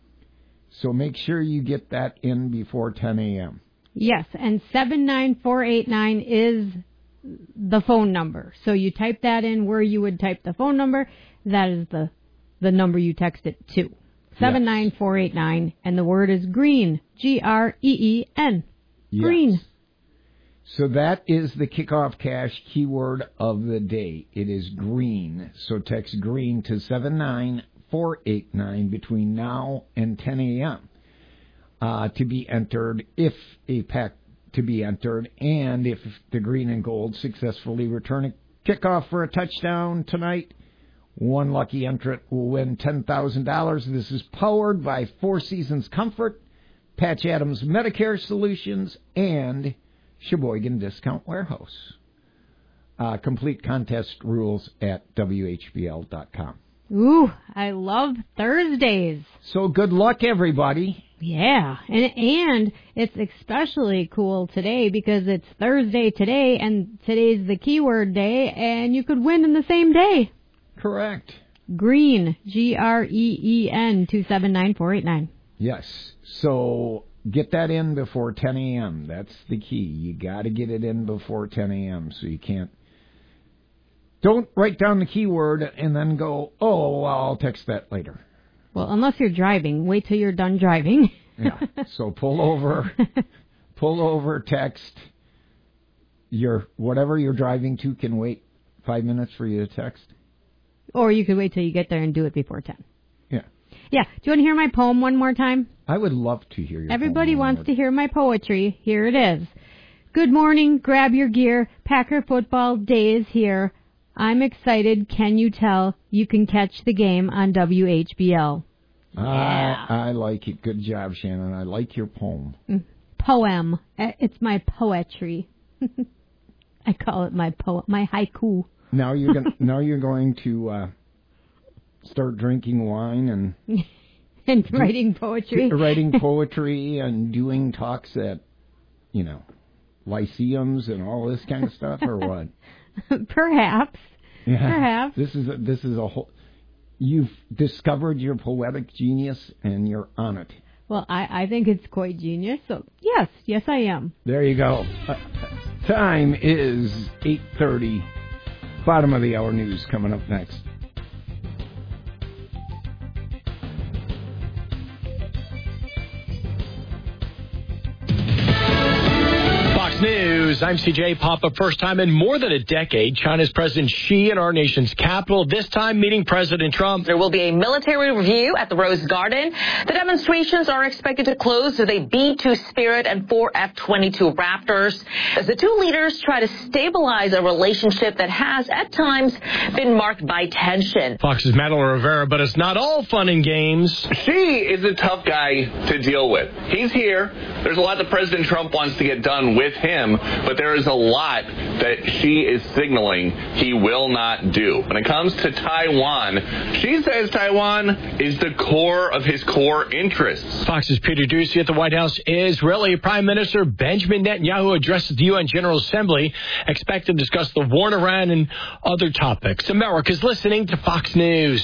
So make sure you get that in before ten a.m. Yes, and seven nine four eight nine is the phone number. So you type that in where you would type the phone number. That is the, the number you text it to. seven nine four eight nine, and the word is green, G R E E N. Green. Yes. So that is the Kickoff Cash keyword of the day. It is green. So text green to seven nine four eight nine between now and ten a.m. Uh, to be entered, if a pack to be entered, and if the green and gold successfully return a kickoff for a touchdown tonight, one lucky entrant will win ten thousand dollars. This is powered by Four Seasons Comfort, Patch Adams Medicare Solutions, and Sheboygan Discount Warehouse. Uh, complete contest rules at W H B L dot com. Ooh, I love Thursdays. So good luck, everybody. Yeah, and and it's especially cool today because it's Thursday today, and today's the keyword day, and you could win in the same day. Correct. Green, G R E E N, two seven nine four eight nine. Yes, so get that in before ten a.m. That's the key. You got to get it in before ten a.m. so you can't. Don't write down the keyword and then go, oh, well, I'll text that later. Well, unless you're driving, wait till you're done driving. Yeah, so pull over, pull over, text. Your whatever you're driving to can wait five minutes for you to text. Or you could wait till you get there and do it before ten. Yeah. Yeah. Do you want to hear my poem one more time? I would love to hear your Everybody poem wants to hear my poetry. Here it is. Good morning, grab your gear. Packer football day is here. I'm excited, can you tell? You can catch the game on W H B L. Yeah. I, I like it. Good job, Shannon. I like your poem. Mm. Poem. It's my poetry. I call it my po my haiku. Now you're going now you're going to uh, start drinking wine and and writing poetry. writing poetry and doing talks at, you know, lyceums and all this kind of stuff, or what? Perhaps. Yeah. Perhaps. This is a, this is a whole. You've discovered your poetic genius, and you're on it. Well, I, I think it's quite genius. So yes, yes, I am. There you go. Uh, time is eight thirty. Bottom of the hour news coming up next. News. I'm C J Papa. First time in more than a decade, China's President Xi in our nation's capital, this time meeting President Trump. There will be a military review at the Rose Garden. The demonstrations are expected to close with a B two Spirit and four F twenty-two Raptors as the two leaders try to stabilize a relationship that has, at times, been marked by tension. Fox's Madeline Rivera, but it's not all fun and games. Xi is a tough guy to deal with. He's here. There's a lot that President Trump wants to get done with him. Him, but there is a lot that Xi is signaling he will not do. When it comes to Taiwan, Xi says Taiwan is the core of his core interests. Fox's Peter Doocy at the White House. Israeli Prime Minister Benjamin Netanyahu addresses the U N General Assembly, expected to discuss the war in Iran and other topics. America's listening to Fox News.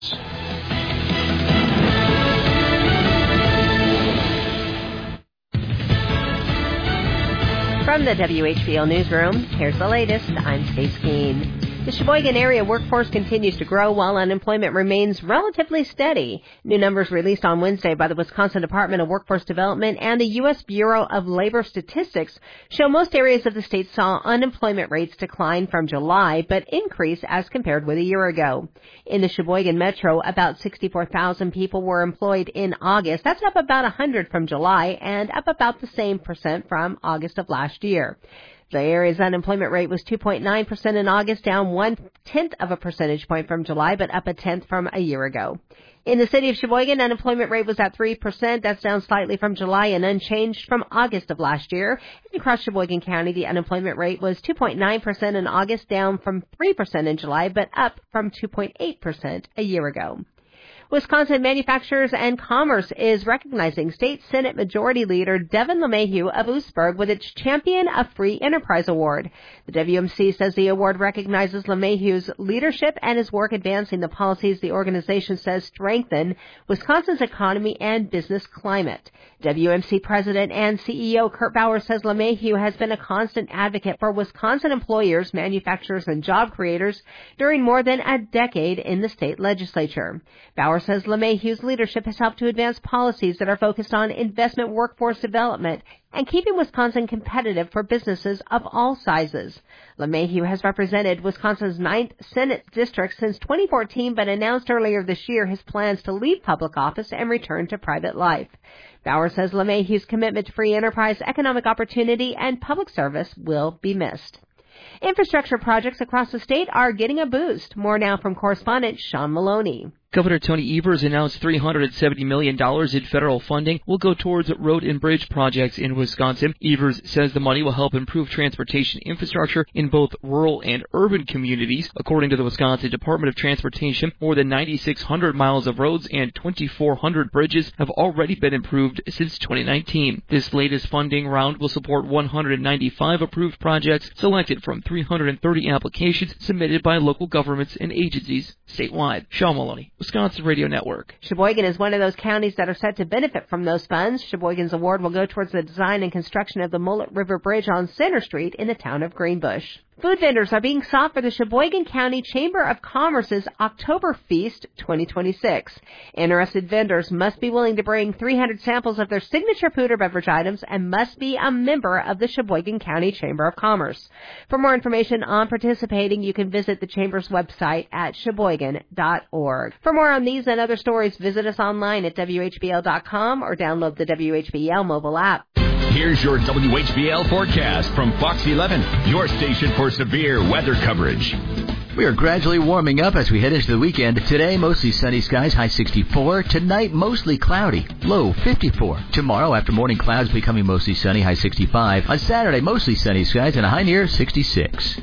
From the W H B L Newsroom, here's the latest. I'm Stace Keene. The Sheboygan area workforce continues to grow while unemployment remains relatively steady. New numbers released on Wednesday by the Wisconsin Department of Workforce Development and the U S Bureau of Labor Statistics show most areas of the state saw unemployment rates decline from July, but increase as compared with a year ago. In the Sheboygan Metro, about sixty-four thousand people were employed in August. That's up about one hundred from July and up about the same percent from August of last year. The area's unemployment rate was two point nine percent in August, down one-tenth of a percentage point from July, but up a tenth from a year ago. In the city of Sheboygan, unemployment rate was at three percent. That's down slightly from July and unchanged from August of last year. And across Sheboygan County, the unemployment rate was two point nine percent in August, down from three percent in July, but up from two point eight percent a year ago. Wisconsin Manufacturers and Commerce is recognizing State Senate Majority Leader Devin LeMahieu of Oostburg with its Champion of Free Enterprise Award. The W M C says the award recognizes LeMahieu's leadership and his work advancing the policies the organization says strengthen Wisconsin's economy and business climate. W M C President and C E O Kurt Bauer says LeMahieu has been a constant advocate for Wisconsin employers, manufacturers, and job creators during more than a decade in the state legislature. Bauer says LeMahieu's leadership has helped to advance policies that are focused on investment workforce development and keeping Wisconsin competitive for businesses of all sizes. LeMahieu has represented Wisconsin's ninth Senate district since twenty fourteen, but announced earlier this year his plans to leave public office and return to private life. Bauer says LeMahieu's commitment to free enterprise, economic opportunity, and public service will be missed. Infrastructure projects across the state are getting a boost. More now from correspondent Sean Maloney. Governor Tony Evers announced three hundred seventy million dollars in federal funding will go towards road and bridge projects in Wisconsin. Evers says the money will help improve transportation infrastructure in both rural and urban communities. According to the Wisconsin Department of Transportation, more than nine thousand six hundred miles of roads and two thousand four hundred bridges have already been improved since twenty nineteen. This latest funding round will support one hundred ninety-five approved projects selected from three hundred thirty applications submitted by local governments and agencies statewide. Sean Maloney, Wisconsin Radio Network. Sheboygan is one of those counties that are set to benefit from those funds. Sheboygan's award will go towards the design and construction of the Mullet River Bridge on Center Street in the town of Greenbush. Food vendors are being sought for the Sheboygan County Chamber of Commerce's October Feast twenty twenty-six. Interested vendors must be willing to bring three hundred samples of their signature food or beverage items and must be a member of the Sheboygan County Chamber of Commerce. For more information on participating, you can visit the Chamber's website at sheboygan dot org. For more on these and other stories, visit us online at W H B L dot com or download the W H B L mobile app. Here's your W H B L forecast from Fox eleven, your station for severe weather coverage. We are gradually warming up as we head into the weekend. Today, mostly sunny skies, high sixty-four. Tonight, mostly cloudy, low fifty-four. Tomorrow, after morning clouds becoming mostly sunny, high sixty-five. On Saturday, mostly sunny skies and a high near sixty-six.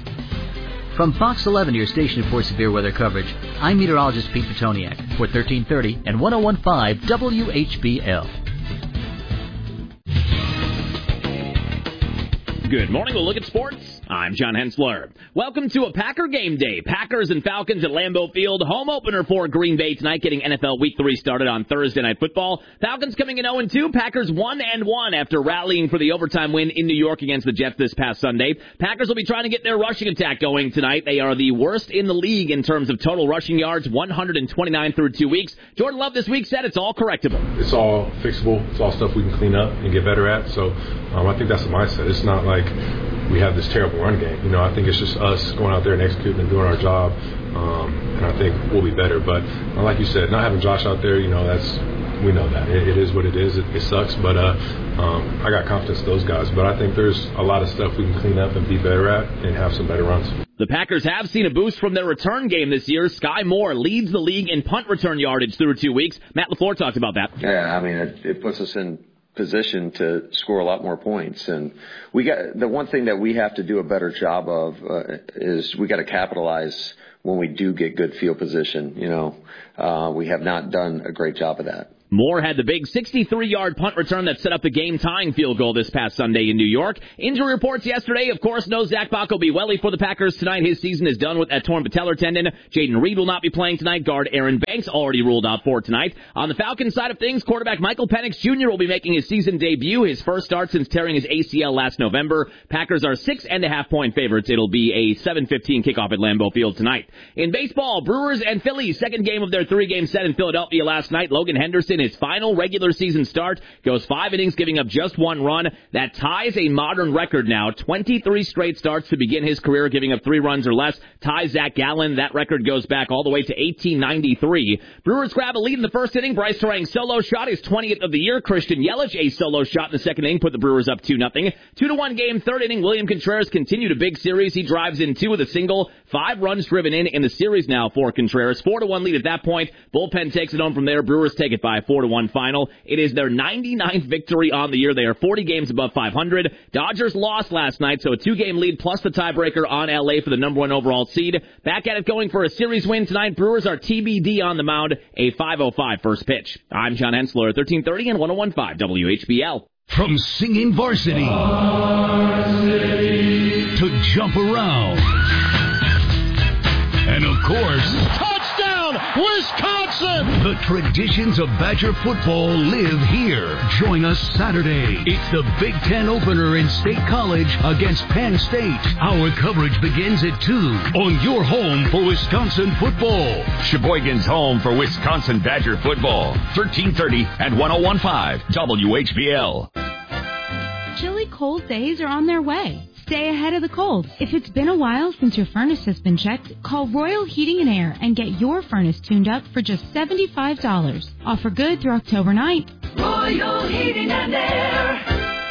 From Fox eleven, your station for severe weather coverage, I'm meteorologist Pete Petoniak for thirteen thirty and one oh one point five W H B L. Good morning. We'll look at sports. I'm John Hensler. Welcome to a Packer game day. Packers and Falcons at Lambeau Field. Home opener for Green Bay tonight, getting N F L Week three started on Thursday Night Football. Falcons coming in oh and two. Packers one and one after rallying for the overtime win in New York against the Jets this past Sunday. Packers will be trying to get their rushing attack going tonight. They are the worst in the league in terms of total rushing yards, one hundred twenty-nine through two weeks. Jordan Love this week said it's all correctable. It's all fixable. It's all stuff we can clean up and get better at. So um, I think that's the mindset. It's not like we have this terrible run game. You know, I think it's just us going out there and executing and doing our job, um, and I think we'll be better. But uh, like you said, not having Josh out there, you know, that's we know that. It, it is what it is. It, it sucks, but uh, um, I got confidence in those guys. But I think there's a lot of stuff we can clean up and be better at and have some better runs. The Packers have seen a boost from their return game this year. Sky Moore leads the league in punt return yardage through two weeks. Matt LaFleur talked about that. Yeah, I mean, it, it puts us in position to score a lot more points, and we got the one thing that we have to do a better job of uh, is we got to capitalize when we do get good field position. You know, uh, we have not done a great job of that. Moore had the big sixty-three-yard punt return that set up the game-tying field goal this past Sunday in New York. Injury reports yesterday, of course, no Zach Bacco-Bielli for the Packers tonight. His season is done with that torn patellar tendon. Jaden Reed will not be playing tonight. Guard Aaron Banks already ruled out for tonight. On the Falcons side of things, quarterback Michael Penix Junior will be making his season debut, his first start since tearing his A C L last November. Packers are six and a half point favorites. It'll be a seven fifteen kickoff at Lambeau Field tonight. In baseball, Brewers and Phillies, second game of their three-game set in Philadelphia last night. Logan Henderson, his final regular season start, goes five innings, giving up just one run. That ties a modern record now. twenty-three straight starts to begin his career, giving up three runs or less. Ties Zach Gallen. That record goes back all the way to eighteen ninety-three. Brewers grab a lead in the first inning. Bryce Terang solo shot, his twentieth of the year. Christian Yelich, a solo shot in the second inning, put the Brewers up two nothing. Two to one game, third inning. William Contreras continued a big series. He drives in two with a single. Five runs driven in in the series now for Contreras. Four to one lead at that point. Bullpen takes it home from there. Brewers take it by a four to one final. It is their ninety-ninth victory on the year. They are forty games above five hundred. Dodgers lost last night, so a two-game lead plus the tiebreaker on L A for the number one overall seed. Back at it going for a series win tonight. Brewers are T B D on the mound, a five oh five first pitch. I'm John Hensler, thirteen thirty and one oh one point five W H B L. From singing varsity, varsity to jump around, and of course, touchdown, Wisconsin! The traditions of Badger football live here. Join us Saturday. It's the Big Ten opener in State College against Penn State. Our coverage begins at two on your home for Wisconsin football. Sheboygan's home for Wisconsin Badger football. thirteen thirty and one oh one point five W H B L. Chilly cold days are on their way. Stay ahead of the cold. If it's been a while since your furnace has been checked, call Royal Heating and Air and get your furnace tuned up for just seventy-five dollars. Offer good through October ninth. Royal Heating and Air.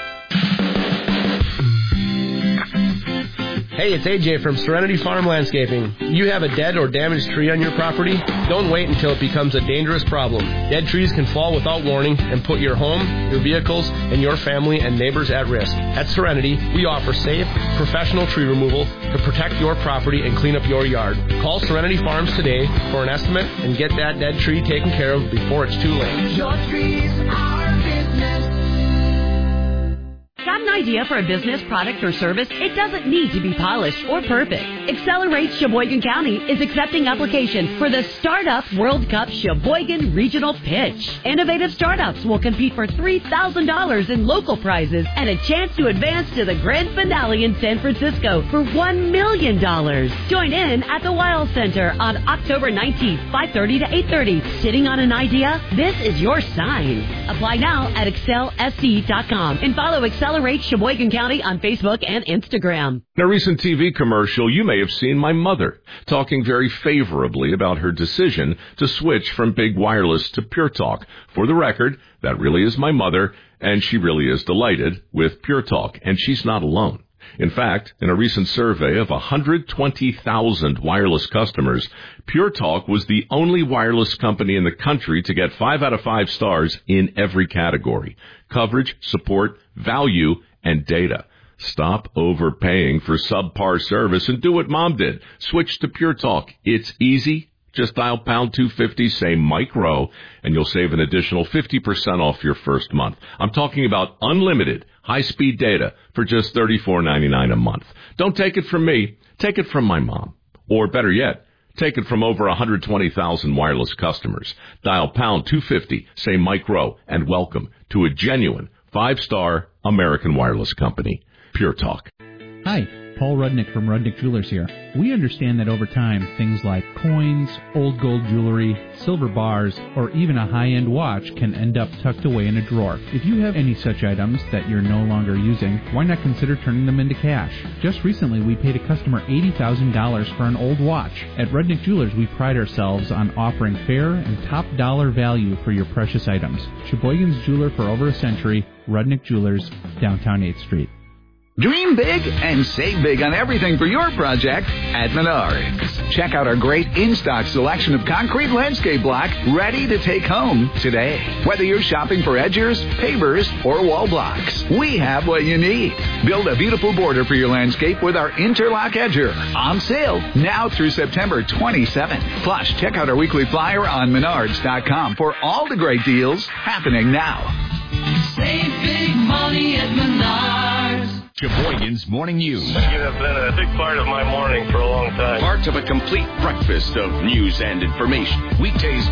Hey, it's A J from Serenity Farm Landscaping. You have a dead or damaged tree on your property? Don't wait until it becomes a dangerous problem. Dead trees can fall without warning and put your home, your vehicles, and your family and neighbors at risk. At Serenity, we offer safe, professional tree removal to protect your property and clean up your yard. Call Serenity Farms today for an estimate and get that dead tree taken care of before it's too late. Your trees are business. Got an idea for a business, product, or service? It doesn't need to be polished or perfect. Accelerate Sheboygan County is accepting applications for the Startup World Cup Sheboygan Regional Pitch. Innovative startups will compete for three thousand dollars in local prizes and a chance to advance to the grand finale in San Francisco for one million dollars. Join in at the Wild Center on October nineteenth, five thirty to eight thirty. Sitting on an idea? This is your sign. Apply now at excel s c dot com and follow Accelerate Sheboygan County on Facebook and Instagram. In a recent T V commercial, you may have seen my mother talking very favorably about her decision to switch from big wireless to Pure Talk. For the record, that really is my mother, and she really is delighted with Pure Talk, and she's not alone. In fact, in a recent survey of one hundred twenty thousand wireless customers, Pure Talk was the only wireless company in the country to get five out of five stars in every category: coverage, support, value, and data. Stop overpaying for subpar service and do what Mom did. Switch to Pure Talk. It's easy. Just dial pound two fifty, say micro, and you'll save an additional fifty percent off your first month. I'm talking about unlimited, high-speed data for just thirty-four ninety-nine a month. Don't take it from me. Take it from my mom. Or better yet, take it from over one hundred twenty thousand wireless customers. Dial pound two fifty, say Mike Rowe, and welcome to a genuine five-star American wireless company. Pure Talk. Hi, Paul Rudnick from Rudnick Jewelers here. We understand that over time, things like coins, old gold jewelry, silver bars, or even a high-end watch can end up tucked away in a drawer. If you have any such items that you're no longer using, why not consider turning them into cash? Just recently, we paid a customer eighty thousand dollars for an old watch. At Rudnick Jewelers, we pride ourselves on offering fair and top-dollar value for your precious items. Sheboygan's jeweler for over a century, Rudnick Jewelers, downtown eighth Street. Dream big and save big on everything for your project at Menards. Check out our great in-stock selection of concrete landscape block ready to take home today. Whether you're shopping for edgers, pavers, or wall blocks, we have what you need. Build a beautiful border for your landscape with our Interlock Edger. On sale now through September twenty-seventh. Plus, check out our weekly flyer on Menards dot com for all the great deals happening now. Save big money at Menards. Sheboygan's Morning News. You have been a big part of my morning for a long time. Part of a complete breakfast of news and information. Weekdays